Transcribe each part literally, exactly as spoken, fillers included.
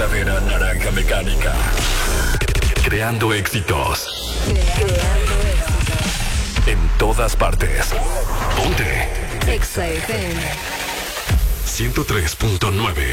verdadera naranja mecánica. Creando éxitos. Creando éxitos. En todas partes. Ponte. Exa F M. ciento tres punto nueve.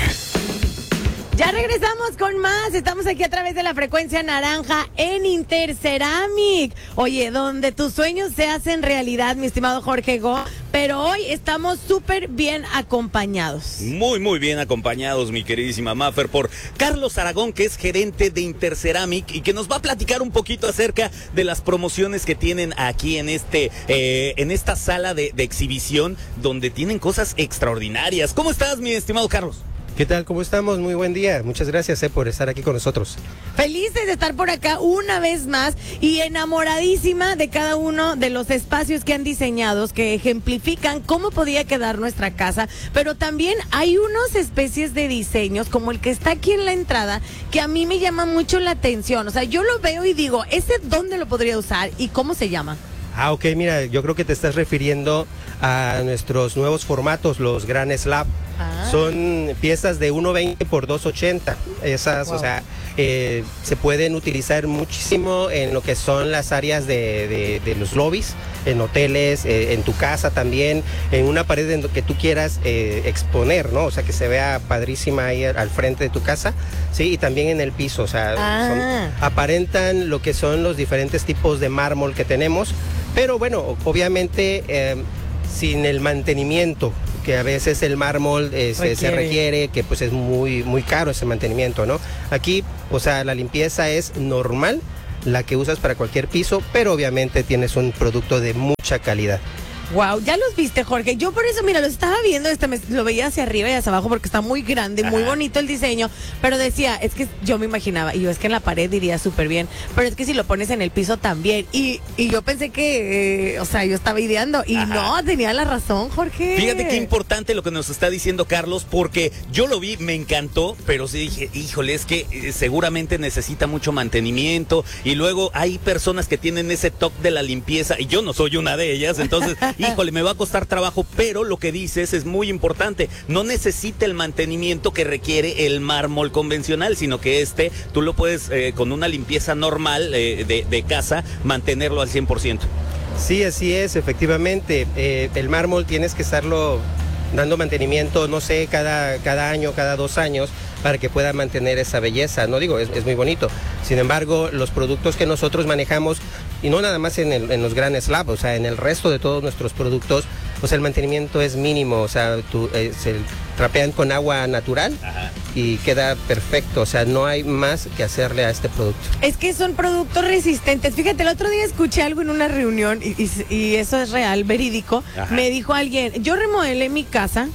Ya regresamos con más. Estamos aquí a través de la frecuencia naranja en Interceramic. Oye, donde tus sueños se hacen realidad, mi estimado Jorge Go. Pero hoy estamos súper bien acompañados. Muy, muy bien acompañados, mi queridísima Maffer, por Carlos Aragón, que es gerente de Interceramic y que nos va a platicar un poquito acerca de las promociones que tienen aquí en este, eh, en esta sala de, de exhibición, donde tienen cosas extraordinarias. ¿Cómo estás, mi estimado Carlos? ¿Qué tal? ¿Cómo estamos? Muy buen día. Muchas gracias eh, por estar aquí con nosotros. Felices de estar por acá una vez más y enamoradísima de cada uno de los espacios que han diseñado, que ejemplifican cómo podía quedar nuestra casa, pero también hay unas especies de diseños como el que está aquí en la entrada que a mí me llama mucho la atención. O sea, yo lo veo y digo, ¿ese dónde lo podría usar y cómo se llama? Ah, ok, mira, yo creo que te estás refiriendo a nuestros nuevos formatos, los Gran Slab. Ah. Son piezas de uno veinte por dos ochenta. Esas, wow. o sea, eh, se pueden utilizar muchísimo en lo que son las áreas de, de, de los lobbies, en hoteles, eh, en tu casa también, en una pared en que tú quieras eh, exponer, ¿no? O sea, que se vea padrísima ahí al frente de tu casa, sí, y también en el piso, o sea, ah. son, aparentan lo que son los diferentes tipos de mármol que tenemos, pero bueno, obviamente eh, sin el mantenimiento que a veces el mármol eh, se, se requiere, que pues es muy, muy caro ese mantenimiento, ¿no? Aquí, o sea, la limpieza es normal, la que usas para cualquier piso, pero obviamente tienes un producto de mucha calidad. Wow, ya los viste, Jorge. Yo por eso, mira, lo estaba viendo, este me, lo veía hacia arriba y hacia abajo porque está muy grande, Ajá. muy bonito el diseño, pero decía, es que yo me imaginaba, y yo es que en la pared diría súper bien, pero es que si lo pones en el piso también, y, y yo pensé que, eh, o sea, yo estaba ideando, y Ajá. no, tenía la razón, Jorge. Fíjate qué importante lo que nos está diciendo Carlos, porque yo lo vi, me encantó, pero sí dije, híjole, es que eh, seguramente necesita mucho mantenimiento, y luego hay personas que tienen ese toque de la limpieza, y yo no soy una de ellas, entonces... híjole, me va a costar trabajo, pero lo que dices es muy importante. No necesita el mantenimiento que requiere el mármol convencional, sino que este, tú lo puedes, eh, con una limpieza normal eh, de, de casa, mantenerlo al cien por ciento. Sí, así es, efectivamente. Eh, el mármol tienes que estarlo dando mantenimiento, no sé, cada, cada año, cada dos años, para que pueda mantener esa belleza. No digo, es, es muy bonito. Sin embargo, los productos que nosotros manejamos, y no nada más en, el, en los Gran Slab, o sea, en el resto de todos nuestros productos, o sea, el mantenimiento es mínimo, o sea, tú, eh, se trapean con agua natural Ajá. y queda perfecto, o sea, no hay más que hacerle a este producto. Es que son productos resistentes. Fíjate, el otro día escuché algo en una reunión, y, y, y eso es real, verídico. Ajá. Me dijo alguien, yo remodelé mi casa,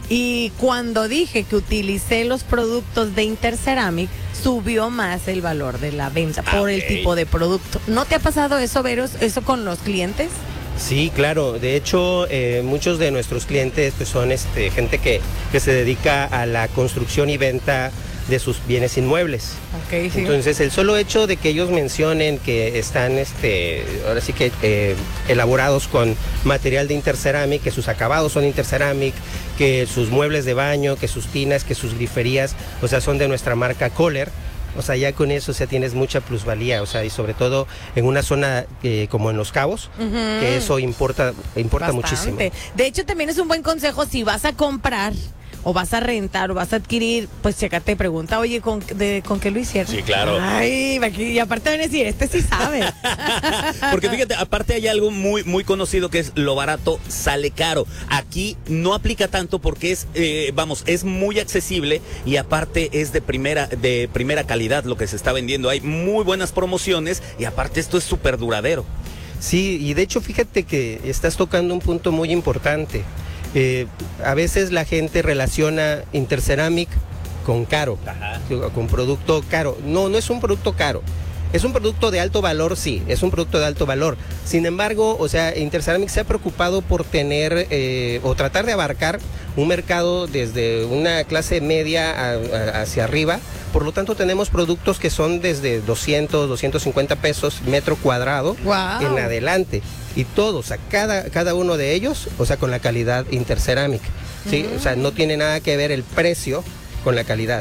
y cuando dije que utilicé los productos de Interceramic, subió más el valor de la venta por okay. el tipo de producto. ¿No te ha pasado eso, Veros, eso con los clientes? Sí, claro. De hecho, eh, muchos de nuestros clientes pues, son este, gente que, que se dedica a la construcción y venta de sus bienes inmuebles. Okay, sí. Entonces, el solo hecho de que ellos mencionen que están, este, ahora sí que eh, elaborados con material de Interceramic, que sus acabados son Interceramic, que sus muebles de baño, que sus tinas, que sus griferías, o sea, son de nuestra marca Kohler. O sea, ya con eso, o sea, tienes mucha plusvalía, o sea, y sobre todo en una zona eh, como en Los Cabos, uh-huh. que eso importa, importa muchísimo. De hecho, también es un buen consejo si vas a comprar o vas a rentar o vas a adquirir, pues chécate, pregunta, oye, ¿con, de, ¿con qué lo hicieron? Sí, claro. Ay, aquí, y aparte van a decir, este sí sabe. Porque fíjate, aparte hay algo muy, muy conocido que es lo barato sale caro. Aquí no aplica tanto porque es, eh, vamos, es muy accesible y aparte es de primera, de primera calidad lo que se está vendiendo. Hay muy buenas promociones y aparte esto es súper duradero. Sí, y de hecho fíjate que estás tocando un punto muy importante. Eh, a veces la gente relaciona Interceramic con caro, Ajá. con producto caro. No, no es un producto caro. Es un producto de alto valor, sí, es un producto de alto valor. Sin embargo, o sea, Interceramic se ha preocupado por tener eh, o tratar de abarcar un mercado desde una clase media a, a, hacia arriba. Por lo tanto, tenemos productos que son desde doscientos, doscientos cincuenta pesos metro cuadrado wow. en adelante. Y todos, a cada, cada uno de ellos, o sea, con la calidad Interceramic. ¿Sí? Mm. O sea, no tiene nada que ver el precio con la calidad.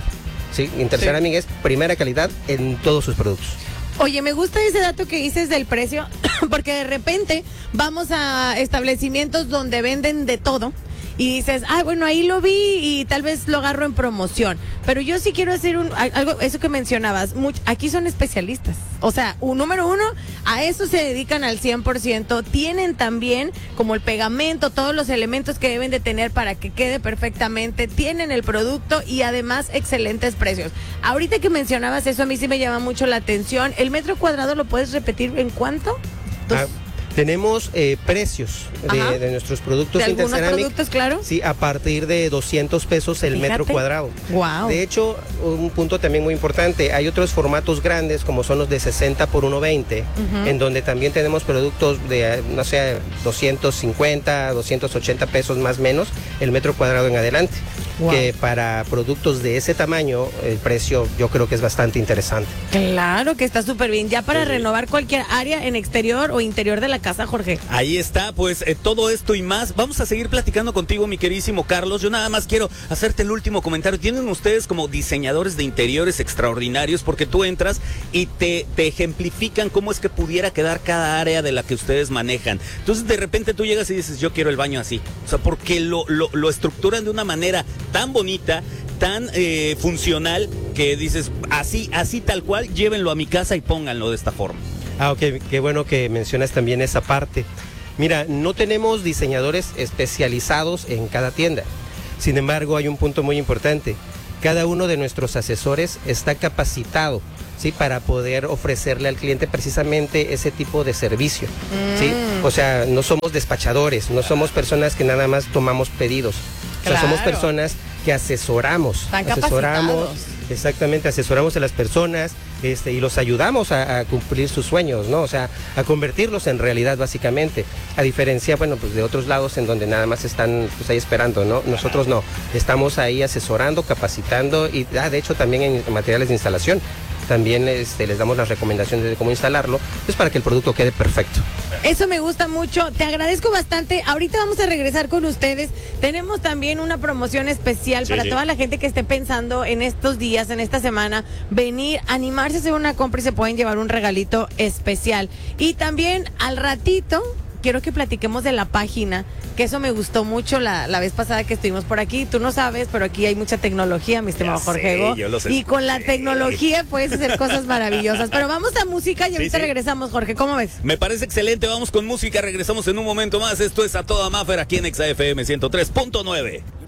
¿sí? Interceramic es primera calidad en todos sus productos. Oye, me gusta ese dato que dices del precio, porque de repente vamos a establecimientos donde venden de todo y dices, ah, bueno, ahí lo vi y tal vez lo agarro en promoción. Pero yo sí quiero hacer un, algo, eso que mencionabas, much, aquí son especialistas. O sea, un número uno, a eso se dedican al cien por ciento. Tienen también como el pegamento, todos los elementos que deben de tener para que quede perfectamente. Tienen el producto y además excelentes precios. Ahorita que mencionabas eso, a mí sí me llama mucho la atención. ¿El metro cuadrado lo puedes repetir en cuánto? Ah, tenemos eh, precios de, de nuestros productos ¿De algunos Interceramic. productos, claro? Sí, a partir de doscientos pesos el Fíjate. metro cuadrado. Wow. De hecho, un punto también muy importante, hay otros formatos grandes como son los de sesenta por ciento veinte, uh-huh. en donde también tenemos productos de, no sé, doscientos cincuenta, doscientos ochenta pesos más o menos el metro cuadrado en adelante. Wow. Que para productos de ese tamaño el precio yo creo que es bastante interesante. Claro que está súper bien, ya para sí. renovar cualquier área en exterior o interior de la casa, Jorge. Ahí está, pues eh, todo esto y más. Vamos a seguir platicando contigo, mi queridísimo Carlos. Yo nada más quiero hacerte el último comentario. Tienen ustedes como diseñadores de interiores extraordinarios porque tú entras y te, te ejemplifican cómo es que pudiera quedar cada área de la que ustedes manejan. Entonces de repente tú llegas y dices, yo quiero el baño así. O sea, porque lo, lo, lo estructuran de una manera tan bonita, tan eh, funcional, que dices, así, así tal cual, llévenlo a mi casa y pónganlo de esta forma. Ah, ok, qué bueno que mencionas también esa parte. Mira, no tenemos diseñadores especializados en cada tienda. Sin embargo, hay un punto muy importante. Cada uno de nuestros asesores está capacitado, ¿sí? Para poder ofrecerle al cliente precisamente ese tipo de servicio, ¿sí? Mm. O sea, no somos despachadores, no somos personas que nada más tomamos pedidos. O sea, claro. Somos personas que asesoramos. Están asesoramos, capacitados. Exactamente, asesoramos a las personas este, y los ayudamos a, a cumplir sus sueños, ¿no? O sea, a convertirlos en realidad básicamente. A diferencia, bueno, pues de otros lados en donde nada más están pues ahí esperando, ¿no? Nosotros no, estamos ahí asesorando, capacitando y ah, de hecho también en materiales de instalación. También este, les damos las recomendaciones de cómo instalarlo, pues para que el producto quede perfecto. Eso me gusta mucho, te agradezco bastante. Ahorita vamos a regresar con ustedes. Tenemos también una promoción especial sí, para sí. toda la gente que esté pensando en estos días, en esta semana, venir, animarse a hacer una compra y se pueden llevar un regalito especial. Y también al ratito quiero que platiquemos de la página, que eso me gustó mucho la, la vez pasada que estuvimos por aquí. Tú no sabes, pero aquí hay mucha tecnología, mi estimado Jorge. Y con la tecnología puedes hacer cosas maravillosas. Pero vamos a música y ahorita sí, sí. regresamos, Jorge. ¿Cómo ves? Me parece excelente. Vamos con música. Regresamos en un momento más. Esto es A Toda Máfer aquí en Exa F M ciento tres punto nueve.